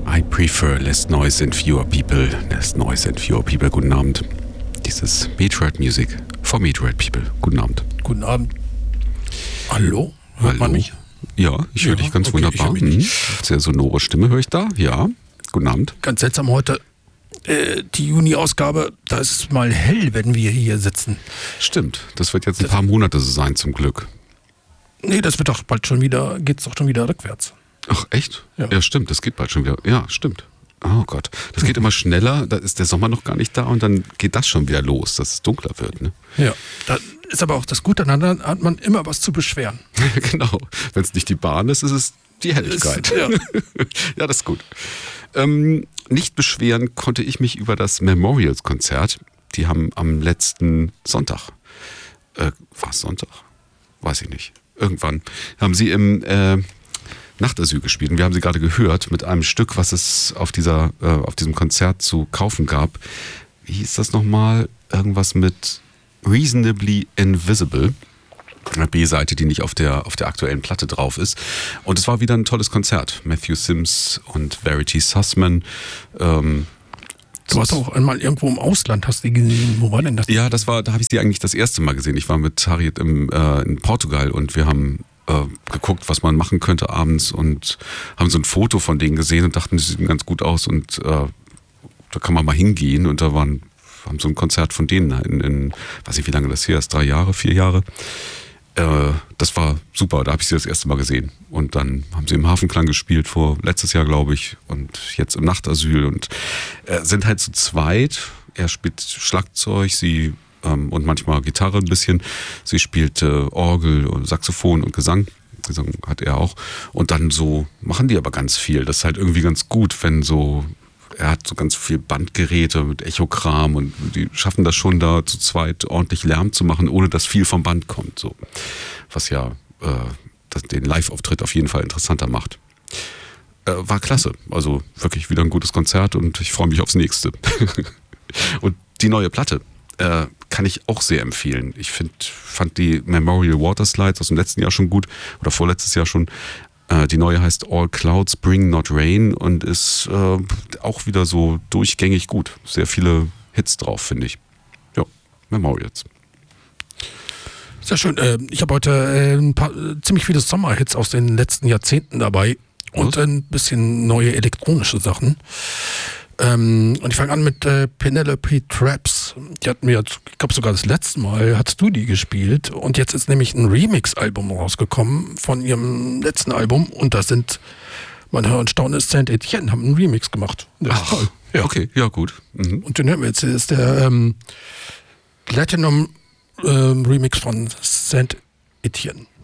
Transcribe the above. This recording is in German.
I prefer less noise and fewer people. Less noise and fewer people. Guten Abend. Dies ist Metroid Music for Metroid People. Guten Abend. Guten Abend. Hallo? Hört man mich? Ja, ich höre dich ganz wunderbar. Sehr sonore Stimme höre ich da. Ja, guten Abend. Ganz seltsam heute. Die Juni-Ausgabe, da ist es mal hell, wenn wir hier sitzen. Stimmt, das wird jetzt ein paar Monate so sein, zum Glück. Nee, das wird doch bald schon wieder, geht's doch schon wieder rückwärts. Ach, echt? Ja, stimmt, das geht bald schon wieder. Ja, stimmt. Oh Gott, das geht immer schneller, da ist der Sommer noch gar nicht da und dann geht das schon wieder los, dass es dunkler wird. Ne? Ja, da ist aber auch das Gute, dann hat man immer was zu beschweren. Genau, wenn es nicht die Bahn ist, ist es die Helligkeit. Ja. Ja, das ist gut. Nicht beschweren konnte ich mich über das Memorials-Konzert. Die haben am letzten Sonntag, war es Sonntag? Weiß ich nicht. Irgendwann haben sie im Nachtasyl gespielt. Und wir haben sie gerade gehört mit einem Stück, was es auf diesem Konzert zu kaufen gab. Wie hieß das nochmal? Irgendwas mit Reasonably Invisible. Eine B-Seite, die nicht auf der aktuellen Platte drauf ist. Und es war wieder ein tolles Konzert. Matthew Sims und Verity Sussman. Du warst auch einmal irgendwo im Ausland, hast du gesehen. Wo war denn das? Ja, da habe ich sie eigentlich das erste Mal gesehen. Ich war mit Harriet in Portugal und wir haben geguckt, was man machen könnte abends und haben so ein Foto von denen gesehen und dachten, sie sehen ganz gut aus und da kann man mal hingehen. Und haben so ein Konzert von denen in weiß nicht, wie lange das her ist, 3 Jahre, 4 Jahre. Das war super, da habe ich sie das erste Mal gesehen. Und dann haben sie im Hafenklang gespielt, letztes Jahr, glaube ich, und jetzt im Nachtasyl und sind halt zu zweit. Er spielt Schlagzeug, sie und manchmal Gitarre ein bisschen. Sie spielt Orgel und Saxophon und Gesang. Gesang hat er auch. Und dann so machen die aber ganz viel. Das ist halt irgendwie ganz gut, wenn so... Er hat so ganz viel Bandgeräte mit Echokram und die schaffen das schon, da zu zweit ordentlich Lärm zu machen, ohne dass viel vom Band kommt. So. Was ja den Live-Auftritt auf jeden Fall interessanter macht. War klasse. Also wirklich wieder ein gutes Konzert und ich freue mich aufs nächste. Und die neue Platte kann ich auch sehr empfehlen. Ich fand die Memorial Water Slides aus dem letzten Jahr schon gut oder vorletztes Jahr schon. Die neue heißt All Clouds Bring Not Rain und ist auch wieder so durchgängig gut. Sehr viele Hits drauf, finde ich. Ja, Memorials. Sehr schön. Ich habe heute ziemlich viele Sommerhits aus den letzten Jahrzehnten dabei und ein bisschen neue elektronische Sachen. Und ich fange an mit Penelope Traps. Die hatten wir, ich glaube sogar das letzte Mal, hast du die gespielt. Und jetzt ist nämlich ein Remix-Album rausgekommen von ihrem letzten Album. Und da sind, man hört und staunt, Saint Etienne haben einen Remix gemacht. Das ist toll. Ja. Okay, ja gut. Mhm. Und den hören wir jetzt. Das ist der Platinum Remix von Saint Etienne.